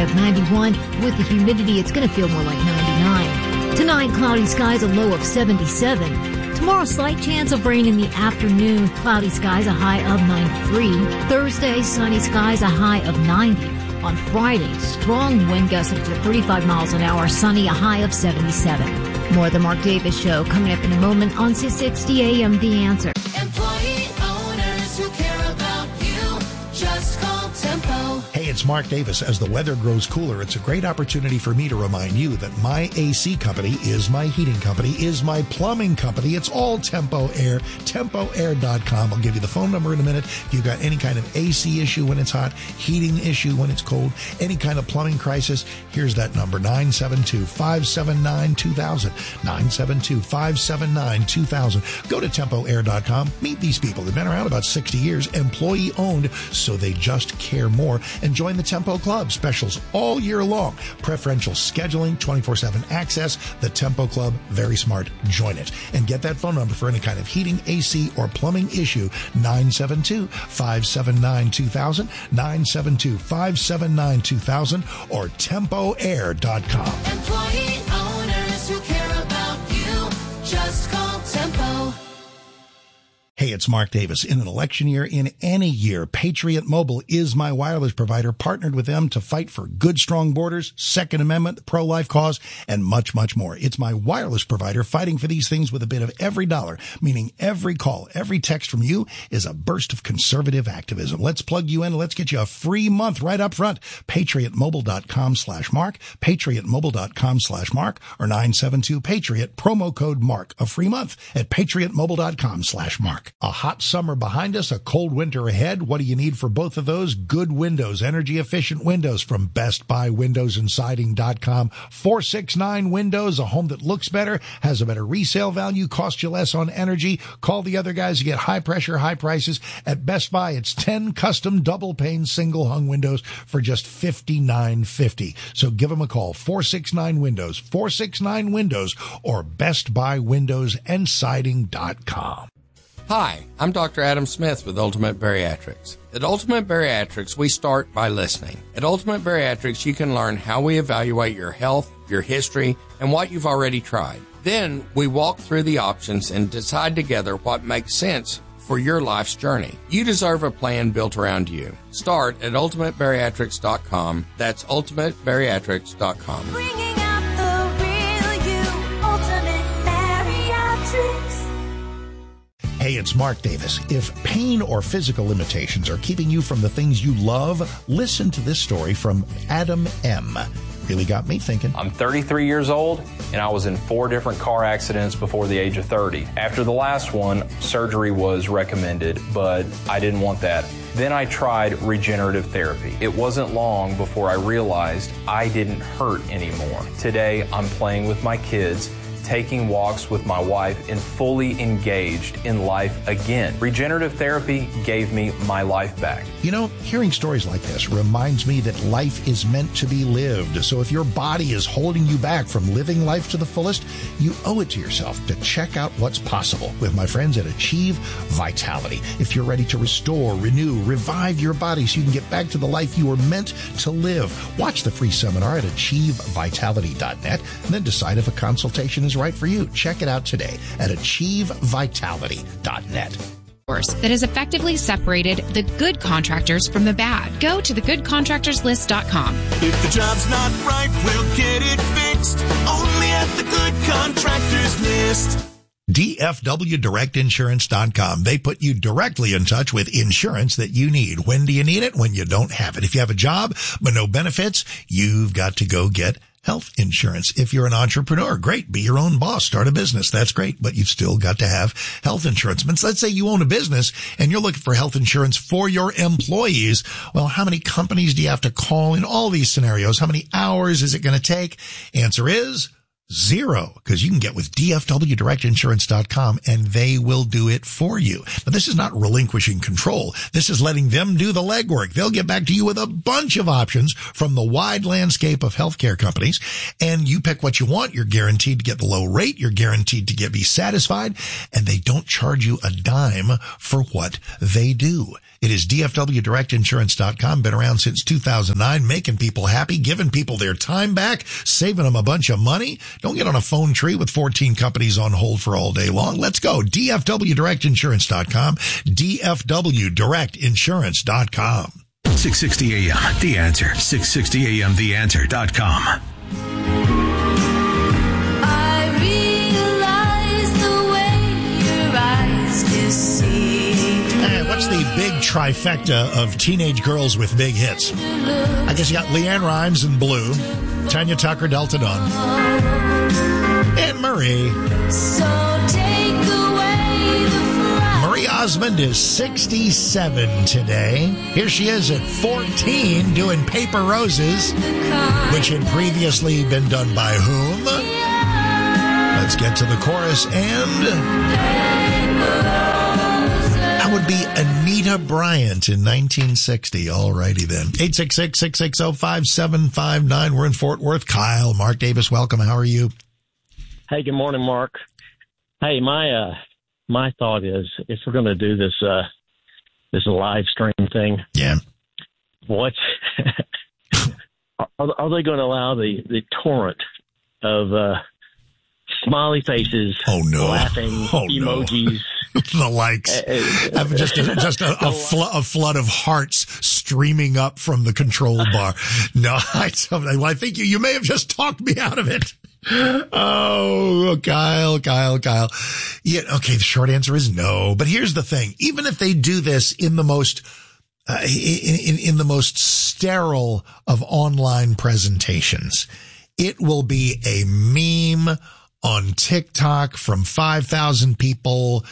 of 91. With the humidity, it's going to feel more like 99. Tonight, cloudy skies, a low of 77. Tomorrow, slight chance of rain in the afternoon. Cloudy skies, a high of 93. Thursday, sunny skies, a high of 90. On Friday, strong wind gusts up to 35 miles an hour, sunny, a high of 77. More of the Mark Davis Show coming up in a moment on 660 AM The Answer. Employee owners who care about you, just call Tempo. Hey, it's Mark Davis. As the weather grows cooler, it's a great opportunity for me to remind you that my AC company is my heating company, is my plumbing company. It's all Tempo Air, TempoAir.com. I'll give you the phone number in a minute. If you've got any kind of AC issue when it's hot, heating issue when it's cold, any kind of plumbing crisis, here's that number, 972-579-2000, 972-579-2000. Go to TempoAir.com. Meet these people. They've been around about 60 years, employee owned, so they just care more. And join the Tempo Club. Specials all year long. Preferential scheduling, 24/7 access. The Tempo Club, very smart. Join it. And get that phone number for any kind of heating, AC, or plumbing issue, 972-579-2000, 972-579-2000, or TempoAir.com. Employee owners who care about you, just call Tempo. Hey, it's Mark Davis. In an election year, in any year, Patriot Mobile is my wireless provider, partnered with them to fight for good, strong borders, Second Amendment, the pro-life cause, and much, much more. It's my wireless provider fighting for these things with a bit of every dollar, meaning every call, every text from you is a burst of conservative activism. Let's plug you in. Let's get you a free month right up front. PatriotMobile.com/Mark, PatriotMobile.com/Mark, or 972-PATRIOT, promo code MARK, a free month at PatriotMobile.com/Mark. A hot summer behind us, a cold winter ahead. What do you need for both of those? Good windows, energy-efficient windows from Best Buy Windows and Siding.com. 469 Windows, a home that looks better, has a better resale value, costs you less on energy. Call the other guys. You get high pressure, high prices. At Best Buy, it's 10 custom double-pane single-hung windows for just $59.50. So give them a call, 469 Windows, 469 Windows, or BestBuyWindowsAndSiding.com. Hi, I'm Dr. Adam Smith with Ultimate Bariatrics. At Ultimate Bariatrics, we start by listening. At Ultimate Bariatrics, you can learn how we evaluate your health, your history, and what you've already tried. Then we walk through the options and decide together what makes sense for your life's journey. You deserve a plan built around you. Start at UltimateBariatrics.com. That's UltimateBariatrics.com. Bringing out the real you, Ultimate Bariatrics. Hey, it's Mark Davis. If pain or physical limitations are keeping you from the things you love, listen to this story from Adam M. Really got me thinking. I'm 33 years old, and I was in 4 different car accidents before the age of 30. After the last one, surgery was recommended, but I didn't want that. Then I tried regenerative therapy. It wasn't long before I realized I didn't hurt anymore. Today, I'm playing with my kids, taking walks with my wife, and fully engaged in life again. Regenerative therapy gave me my life back. You know, hearing stories like this reminds me that life is meant to be lived. So if your body is holding you back from living life to the fullest, you owe it to yourself to check out what's possible with my friends at Achieve Vitality. If you're ready to restore, renew, revive your body so you can get back to the life you were meant to live, watch the free seminar at achievevitality.net and then decide if a consultation is right for you. Check it out today at achievevitality.net. That has effectively separated the good contractors from the bad. Go to thegoodcontractorslist.com. If the job's not right, we'll get it fixed. Only at the Good Contractors List. DFWDirectInsurance.com. They put you directly in touch with insurance that you need. When do you need it? When you don't have it. If you have a job but no benefits, you've got to go get health insurance. If you're an entrepreneur, great. Be your own boss. Start a business. That's great. But you've still got to have health insurance. But let's say you own a business and you're looking for health insurance for your employees. Well, how many companies do you have to call in all these scenarios? How many hours is it going to take? Answer is Zero, because you can get with DFWDirectInsurance.com and they will do it for you. But this is not relinquishing control. This is letting them do the legwork. They'll get back to you with a bunch of options from the wide landscape of healthcare companies, and you pick what you want. You're guaranteed to get the low rate. You're guaranteed to be satisfied, and they don't charge you a dime for what they do. It is DFWDirectInsurance.com. Been around since 2009, making people happy, giving people their time back, saving them a bunch of money. Don't get on a phone tree with 14 companies on hold for all day long. Let's go. DFWDirectInsurance.com. DFWDirectInsurance.com. 660 AM, The Answer. 660 AM, TheAnswer.com. I realize the way your eyes deceive. What's the big trifecta of teenage girls with big hits? I guess you got Leanne Rimes in Blue, Tanya Tucker, Delta Dawn, and Marie. So take away the fright. Marie Osmond is 67 today. Here she is at 14 doing Paper Roses, which had previously been done by whom? Let's get to the chorus, and that would be Anita Bryant in 1960. All righty then. 866-660-5759. We're in Fort Worth. Kyle, Mark Davis, welcome. How are you? Hey, good morning, Mark. Hey, my thought is, if we're going to do this live stream thing, Yeah. what are they going to allow the torrent of smiley faces, laughing emojis? The likes, just a flood of hearts streaming up from the control bar. No, I think you may have just talked me out of it. Oh, Kyle. Yeah, okay. The short answer is no. But here's the thing: even if they do this in the most in the most sterile of online presentations, it will be a meme on TikTok from 5,000 people.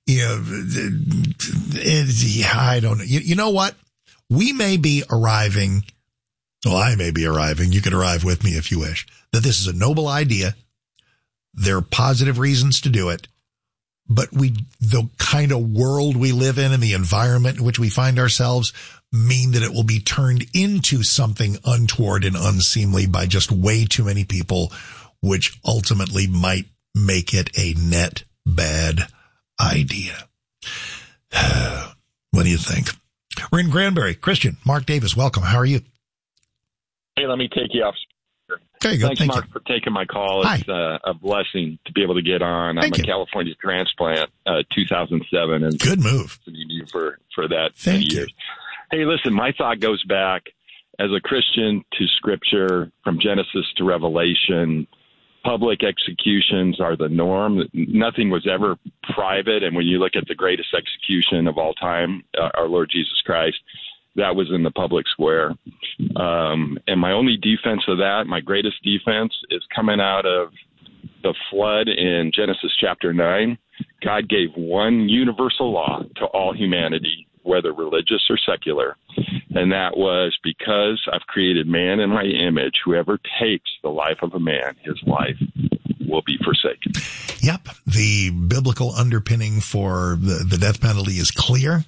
I don't know. You know what? We may be arriving. Well, I may be arriving. You could arrive with me if you wish. That this is a noble idea. There are positive reasons to do it. But the kind of world we live in and the environment in which we find ourselves mean that it will be turned into something untoward and unseemly by just way too many people, which ultimately might make it a net bad idea. What do you think? We're in Granbury. Christian, Mark Davis, welcome. How are you? Hey, let me take you off. There you go. Thanks, Mark, for taking my call. Hi. It's a blessing to be able to get on. I'm a California transplant, 2007. And good move. You for that. Thank many years. Hey, listen, my thought goes back as a Christian to Scripture, from Genesis to Revelation. Public executions are the norm. Nothing was ever private. And when you look at the greatest execution of all time, our Lord Jesus Christ, that was in the public square. And my only defense of that, my greatest defense, is coming out of the flood in Genesis chapter 9. God gave one universal law to all humanity, whether religious or secular. And that was, because I've created man in my image, whoever takes the life of a man, his life will be forsaken. Yep. The biblical underpinning for the death penalty is clear.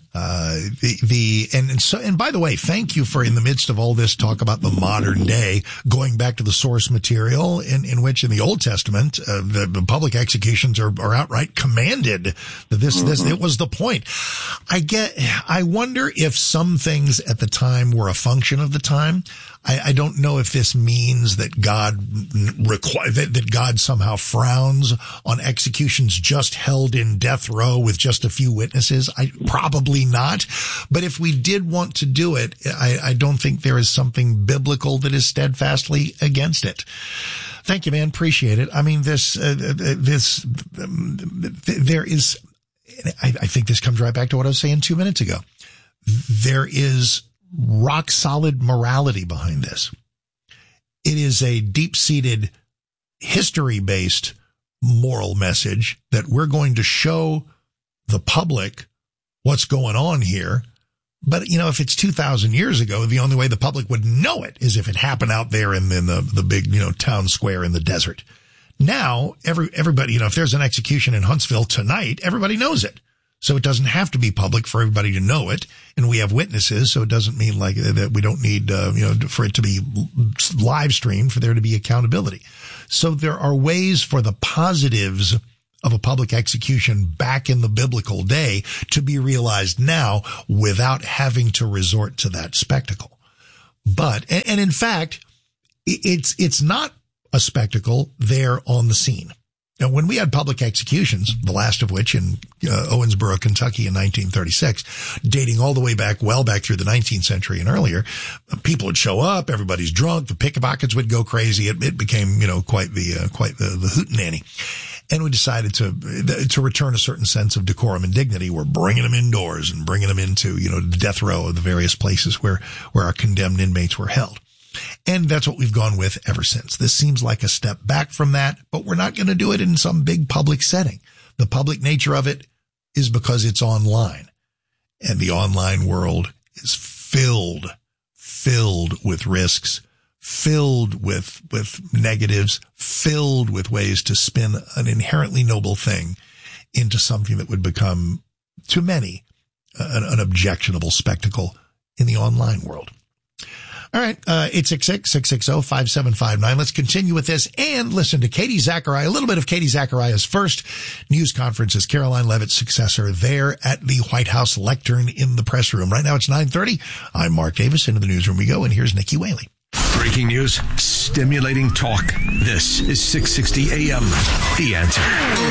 And by the way, thank you for, in the midst of all this talk about the modern day, going back to the source material in which in the Old Testament, the public executions are outright commanded. It was the point. I wonder if some things at the time were a function of the time. I don't know if this means that God that God somehow frowns on executions just held in death row with just a few witnesses. Probably not. But if we did want to do it, I don't think there is something biblical that is steadfastly against it. Thank you, man. Appreciate it. I mean, there is, I think this comes right back to what I was saying 2 minutes ago. There is rock solid morality behind this. It is a deep-seated, history-based moral message that we're going to show the public what's going on here. But, if it's 2,000 years ago, the only way the public would know it is if it happened out there in the big, town square in the desert. Now, everybody, if there's an execution in Huntsville tonight, everybody knows it. So it doesn't have to be public for everybody to know it. And we have witnesses, so it doesn't mean like that we don't need, for it to be live streamed, for there to be accountability. So there are ways for the positives of a public execution back in the biblical day to be realized now without having to resort to that spectacle. But, and in fact, it's not a spectacle there on the scene. Now, when we had public executions, the last of which in Owensboro, Kentucky in 1936, dating all the way back, well back through the 19th century and earlier, people would show up, everybody's drunk, the pickpockets would go crazy. It became, quite the hootenanny. And we decided to return a certain sense of decorum and dignity. We're bringing them indoors and bringing them into, the death row of the various places where our condemned inmates were held. And that's what we've gone with ever since. This seems like a step back from that, but we're not going to do it in some big public setting. The public nature of it is because it's online. And the online world is filled with risks, filled with negatives, filled with ways to spin an inherently noble thing into something that would become, to many, an objectionable spectacle in the online world. All right, 866-660-5759. Let's continue with this and listen to Katie Zachariah, a little bit of Katie Zachariah's first news conference as Caroline Leavitt's successor there at the White House lectern in the press room. Right now it's 9:30. I'm Mark Davis. Into the newsroom we go, and here's Nikki Whaley. Breaking news, stimulating talk. This is 660 AM. The Answer.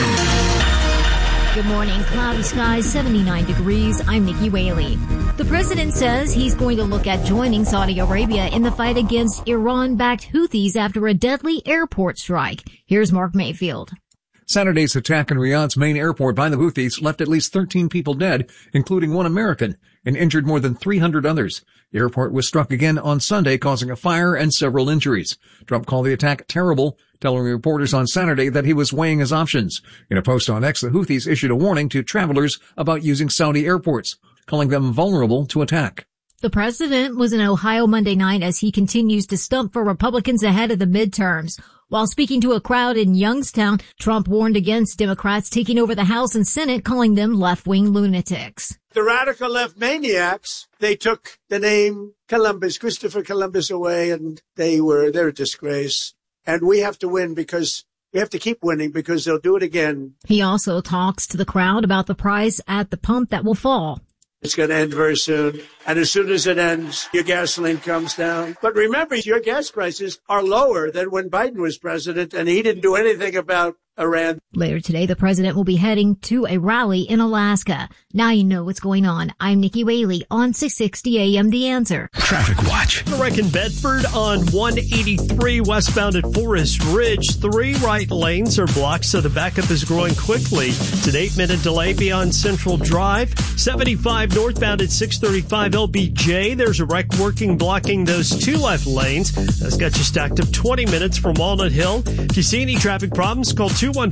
Good morning. Cloudy skies, 79 degrees. I'm Nikki Whaley. The president says he's going to look at joining Saudi Arabia in the fight against Iran-backed Houthis after a deadly airport strike. Here's Mark Mayfield. Saturday's attack in Riyadh's main airport by the Houthis left at least 13 people dead, including one American, and injured more than 300 others. The airport was struck again on Sunday, causing a fire and several injuries. Trump called the attack terrible, telling reporters on Saturday that he was weighing his options. In a post on X, the Houthis issued a warning to travelers about using Saudi airports, calling them vulnerable to attack. The president was in Ohio Monday night as he continues to stump for Republicans ahead of the midterms. While speaking to a crowd in Youngstown, Trump warned against Democrats taking over the House and Senate, calling them left-wing lunatics. The radical left maniacs, they took the name Columbus, Christopher Columbus away, and they're a disgrace. And we have to win because we have to keep winning because they'll do it again. He also talks to the crowd about the price at the pump that will fall. It's going to end very soon. And as soon as it ends, your gasoline comes down. But remember, your gas prices are lower than when Biden was president, and he didn't do anything about Iran. Later today, the president will be heading to a rally in Alaska. Now you know what's going on. I'm Nikki Whaley on 660 AM The Answer. Traffic watch. The wreck in Bedford on 183 westbound at Forest Ridge. 3 right lanes are blocked, so the backup is growing quickly. It's an 8-minute delay beyond Central Drive. 75 northbound at 635 LBJ. There's a wreck blocking those 2 left lanes. That's got you stacked up 20 minutes from Walnut Hill. If you see any traffic problems, call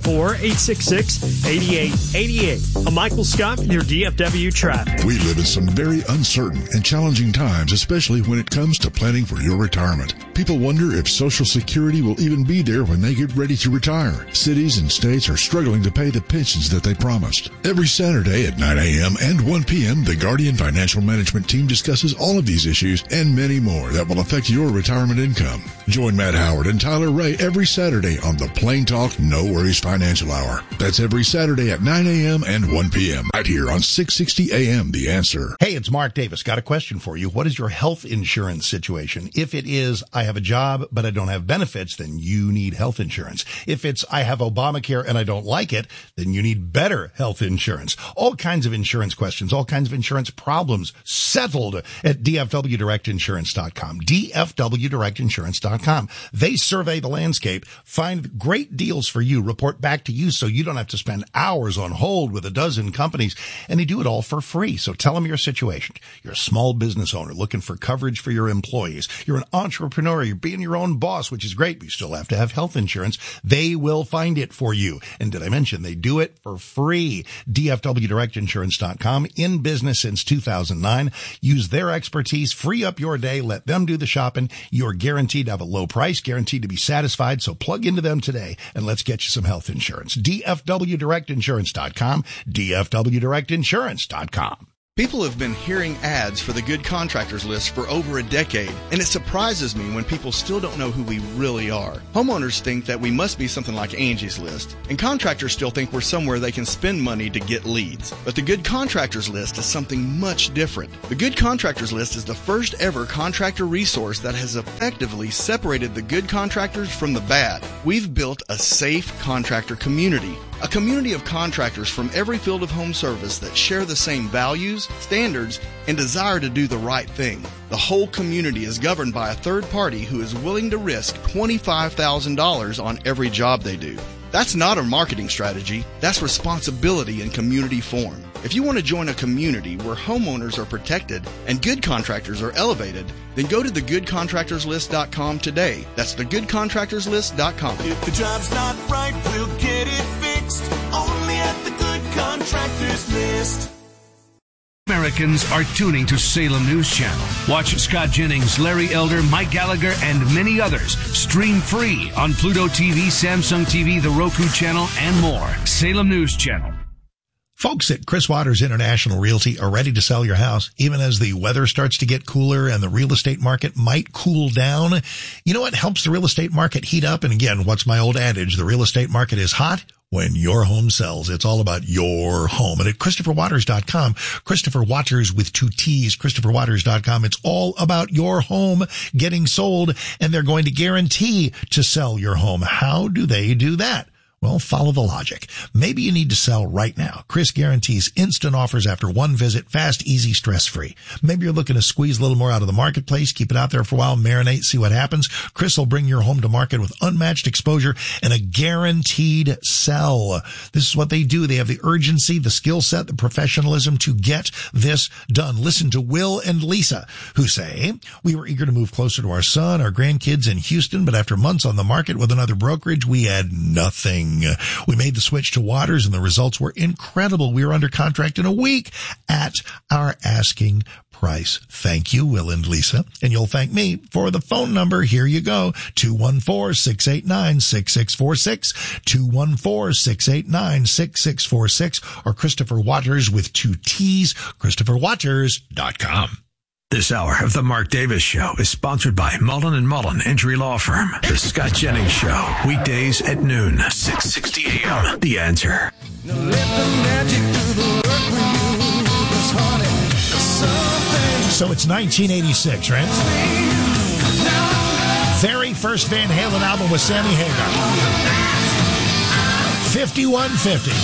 214-866-8888. I'm Michael Scott with your DFW traffic. We live in some very uncertain and challenging times, especially when it comes to planning for your retirement. People wonder if Social Security will even be there when they get ready to retire. Cities and states are struggling to pay the pensions that they promised. Every Saturday at 9 a.m. and 1 p.m., the Guardian Financial Management team discusses all of these issues and many more that will affect your retirement income. Join Matt Howard and Tyler Ray every Saturday on the Plain Talk No Worries Financial Hour. That's every Saturday at 9 a.m. and 1 p.m. right here on 660 AM The Answer. Hey, it's Mark Davis. Got a question for you. What is your health insurance situation? If it is, I have a job, but I don't have benefits, then you need health insurance. If it's, I have Obamacare and I don't like it, then you need better health insurance. All kinds of insurance questions, all kinds of insurance problems settled at DFWDirectInsurance.com. DFWDirectInsurance.com. They survey the landscape, find great deals for you. report back to you so you don't have to spend hours on hold with a dozen companies, and they do it all for free. So tell them your situation. You're a small business owner looking for coverage for your employees. You're an entrepreneur. You're being your own boss, which is great, but you still have to have health insurance. They will find it for you. And did I mention they do it for free? DFWDirectInsurance.com, in business since 2009. Use their expertise. Free up your day. Let them do the shopping. You're guaranteed to have a low price, guaranteed to be satisfied. So plug into them today and let's get you some health insurance. DFWDirectInsurance.com, DFWDirectInsurance.com. People have been hearing ads for the Good Contractors List for over a decade, and it surprises me when people still don't know who we really are. Homeowners think that we must be something like Angie's List, and contractors still think we're somewhere they can spend money to get leads. But the Good Contractors List is something much different. The Good Contractors List is the first ever contractor resource that has effectively separated the good contractors from the bad. We've built a safe contractor community. A community of contractors from every field of home service that share the same values, standards, and desire to do the right thing. The whole community is governed by a third party who is willing to risk $25,000 on every job they do. That's not a marketing strategy. That's responsibility in community form. If you want to join a community where homeowners are protected and good contractors are elevated, then go to thegoodcontractorslist.com today. That's thegoodcontractorslist.com. If the job's not right, we'll get it fixed. Only at the Good Contractors List. Americans are tuning to Salem News Channel. Watch Scott Jennings, Larry Elder, Mike Gallagher, and many others. Stream free on Pluto TV, Samsung TV, the Roku channel, and more. Salem News Channel. Folks at Chris Waters International Realty are ready to sell your house, even as the weather starts to get cooler and the real estate market might cool down. You know what helps the real estate market heat up? And again, what's my old adage? The real estate market is hot when your home sells. It's all about your home. And at ChristopherWaters.com, Christopher Waters with 2 T's, ChristopherWaters.com, it's all about your home getting sold, and they're going to guarantee to sell your home. How do they do that? Well, follow the logic. Maybe you need to sell right now. Chris guarantees instant offers after one visit, fast, easy, stress-free. Maybe you're looking to squeeze a little more out of the marketplace, keep it out there for a while, marinate, see what happens. Chris will bring your home to market with unmatched exposure and a guaranteed sell. This is what they do. They have the urgency, the skill set, the professionalism to get this done. Listen to Will and Lisa, who say, we were eager to move closer to our son, our grandkids in Houston, but after months on the market with another brokerage, we had nothing. We made the switch to Waters and the results were incredible. We were under contract in a week at our asking price. Thank you, Will and Lisa. And you'll thank me for the phone number. Here you go. 214-689-6646. 214-689-6646. Or Christopher Waters with 2 T's. ChristopherWaters.com. This hour of the Mark Davis Show is sponsored by Mullen & Mullen Injury Law Firm. The Scott Jennings Show, weekdays at noon, 6:60 a.m. The Answer. So it's 1986, right? Very first Van Halen album with Sammy Hagar. 5150.